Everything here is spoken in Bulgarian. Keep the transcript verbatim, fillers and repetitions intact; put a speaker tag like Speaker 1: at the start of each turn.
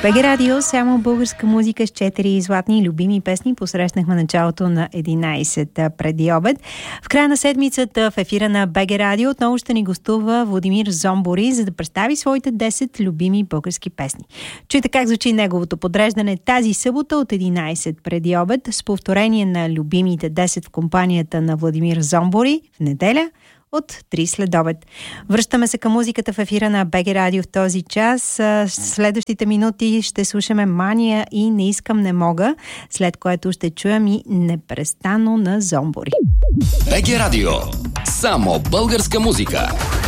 Speaker 1: БГ Радио, само българска музика с четири златни любими песни. Посрещнахме началото на единайсет преди обед. В края на седмицата в ефира на БГ Радио отново ще ни гостува Владимир Зомбори, за да представи своите десет любими български песни. Чуйте как звучи неговото подреждане тази събота от единайсет преди обед с повторение на любимите десет в компанията на Владимир Зомбори в неделя от три след обед. Връщаме се към музиката в ефира на БГ Радио в този час. Следващите минути ще слушаме Мания и Не искам, не мога, след което ще чуем и Непрестанно на Зомбори.
Speaker 2: БГ Радио. Само българска музика.